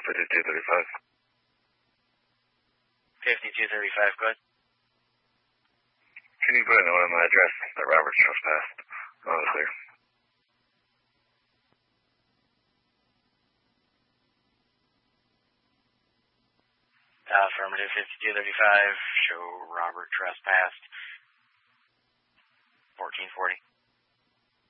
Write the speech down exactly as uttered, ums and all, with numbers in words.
fifty-two thirty-five. fifty-two thirty-five, good. Can you put a note on my address that Robert's trespassed? Oh, clear. Uh, affirmative fifty-two thirty-five, show Robert trespassed. fourteen forty.